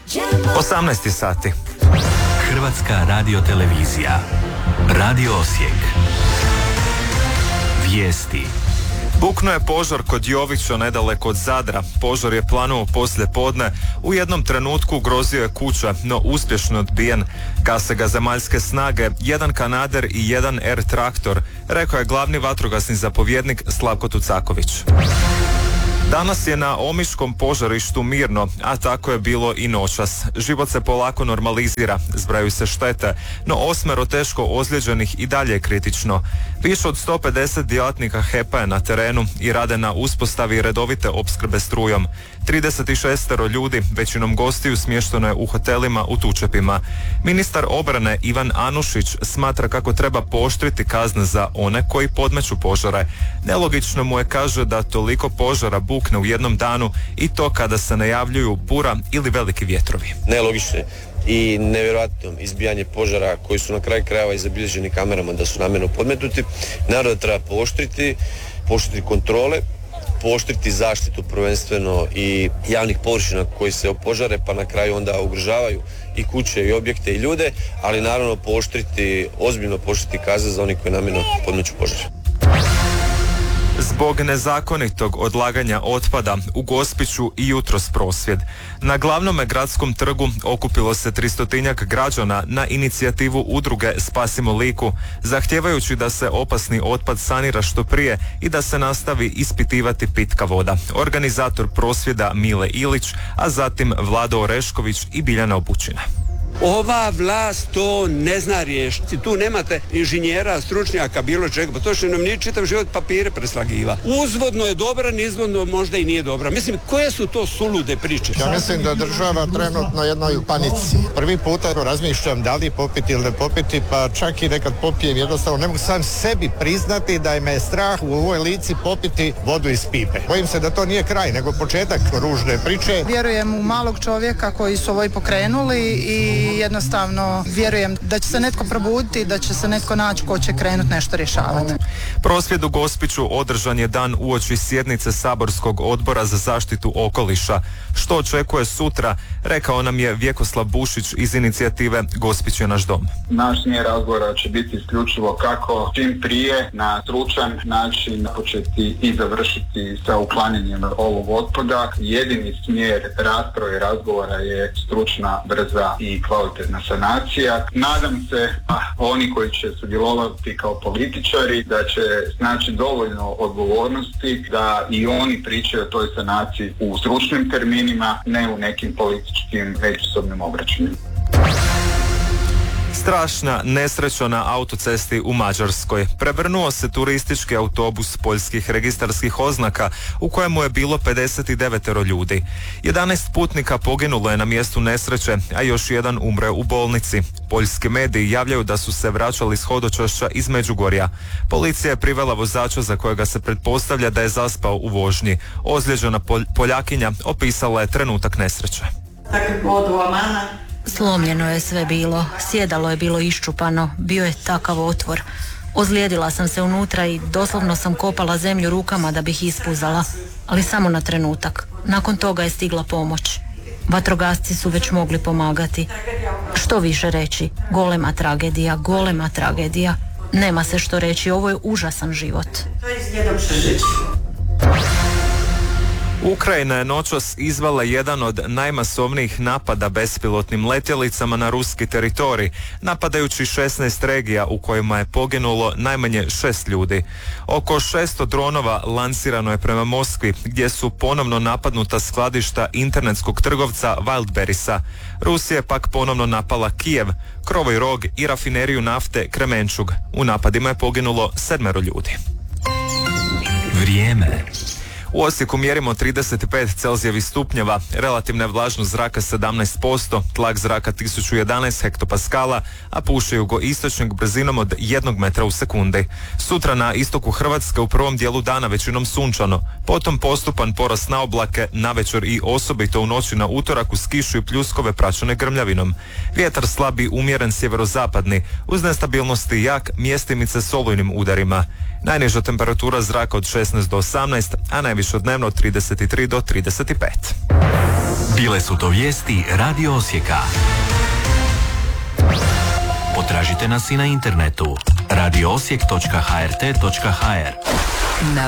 18 sati. Hrvatska radiotelevizija. Radio Osijek. Vijesti. Buknuo je požar kod Jovića nedaleko od Zadra. Požar je planuo poslije podne. U jednom trenutku ugrozio je kuća, no uspješno odbijen. Gase ga zemaljske snage, jedan kanader i jedan R traktor, rekao je glavni vatrogasni zapovjednik Slavko Tucaković. Danas je na omiškom požarištu mirno, a tako je bilo i noćas. Život se polako normalizira, zbrajaju se štete, no 8 teško ozlijeđenih i dalje je kritično. Više od 150 djelatnika HEP-a je na terenu i rade na uspostavi redovite opskrbe strujom. 36 ljudi, većinom gostiju, smješteno je u hotelima u Tučepima. Ministar obrane Ivan Anušić smatra kako treba pooštriti kazne za one koji podmeću požare. Nelogično mu je, kaže, da toliko požara bukne u jednom danu i to kada se najavljuju bura ili veliki vjetrovi. Nelogično i nevjerojatno izbijanje požara koji su na kraju krajeva i zabilježeni kamerama da su namjerno podmetnuti. Naravno da treba pooštriti kontrole, pooštriti zaštitu prvenstveno i javnih površina koji se opožare, pa na kraju onda ugrožavaju i kuće i objekte i ljude, ali naravno ozbiljno pooštriti kazne za oni koji namjerno podmeću požare. Zbog nezakonitog odlaganja otpada u Gospiću i jutros prosvjed. Na glavnome gradskom trgu okupilo se 300-tinjak građana na inicijativu udruge Spasimo Liku, zahtijevajući da se opasni otpad sanira što prije i da se nastavi ispitivati pitka voda. Organizator prosvjeda Mile Ilić, a zatim Vlado Orešković i Biljana Obučina. Ova vlast to ne zna riješiti. Tu nemate inženjera, stručnjaka, bilo čega. Pa to što nam nije čitav život papire preslagiva. Uzvodno je dobra, nizvodno možda i nije dobra. Mislim, koje su to sulude priče? Ja mislim da država trenutno jednoj u panici. Prvi puta razmišljam da li popiti ili ne popiti, pa čak i nekad popijem, jednostavno ne mogu sam sebi priznati da me je strah u ovoj Lici popiti vodu iz pipe. Bojim se da to nije kraj, nego početak ružne priče. Vjerujem u malog čovjeka koji su ovo pokrenuli i jednostavno vjerujem da će se netko probuditi, da će se netko naći ko će krenuti nešto rješavati. Prosvjed u Gospiću održan je dan uoči sjednice Saborskog odbora za zaštitu okoliša. Što očekuje sutra, rekao nam je Vjekoslav Bušić iz inicijative Gospić je naš dom. Naš smjer razgovora će biti isključivo kako čim prije na stručan način početi i završiti sa uklanjanjem ovog otpada. Jedini smjer rasprave i razgovora je stručna, brza i kvalitetna sanacija. Nadam se oni koji će sudjelovati kao političari da će snaći dovoljno odgovornosti da i oni pričaju o toj sanaciji u stručnim terminima, ne u nekim političkim međusobnim obračunima. Strašna nesreća na autocesti u Mađarskoj. Prevrnuo se turistički autobus poljskih registarskih oznaka u kojemu je bilo 59 ljudi. 11 putnika poginulo je na mjestu nesreće, a još jedan umre u bolnici. Poljski mediji javljaju da su se vraćali s hodočašća iz Međugorja. Policija je privela vozača za kojega se pretpostavlja da je zaspao u vožnji. Ozlijeđena Poljakinja opisala je trenutak nesreće. Slomljeno je sve bilo, sjedalo je bilo iščupano, bio je takav otvor. Ozlijedila sam se unutra i doslovno sam kopala zemlju rukama da bih ispuzala, ali samo na trenutak. Nakon toga je stigla pomoć. Vatrogasci su već mogli pomagati. Što više reći? Golema tragedija, golema tragedija. Nema se što reći, ovo je užasan život. Ukrajina je noćas izvela jedan od najmasovnijih napada bespilotnim letjelicama na ruski teritorij, napadajući 16 regija u kojima je poginulo najmanje 6 ljudi. Oko 600 dronova lansirano je prema Moskvi, gdje su ponovno napadnuta skladišta internetskog trgovca Wildberriesa. Rusija je pak ponovno napala Kijev, Krovoj Rog i rafineriju nafte Kremenčug. U napadima je poginulo 7 ljudi. Vrijeme. U Osijeku mjerimo 35 Celzijevih stupnjeva, relativna je vlažnost zraka 17%, tlak zraka 1011 hektopaskala, a puše jugoistočnog brzinom od 1 metra u sekundi. Sutra na istoku Hrvatske u prvom dijelu dana većinom sunčano, potom postupan porast na oblake, navečer i osobito u noći na utorak uz kišu i pljuskove praćene grmljavinom. Vjetar slabi umjeren sjeverozapadni, uz nestabilnosti jak, mjestimice s olujnim udarima. Najniža temperatura zraka od 16 do 18, a najviša dnevno od 33 do 35. Bile su to vijesti Radio Osijeka. Potražite nas i na internetu radioosijek.hrt.hr. Na